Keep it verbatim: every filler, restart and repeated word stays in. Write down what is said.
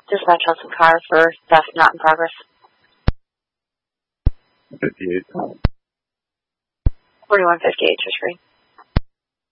Dispatch Hudson car for theft not in progress. fifty-eight. forty-one fifty-eight, just free.